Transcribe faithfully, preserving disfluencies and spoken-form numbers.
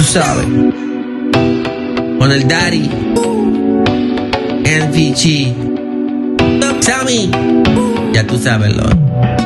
sabes. Con el Daddy. N V G. Sammy. Ya tú sabes, Lord.